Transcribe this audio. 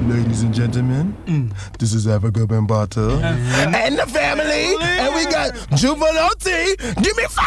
Ladies and gentlemen, this is Africa Bambata and the family, and we got Juvenile T. Give me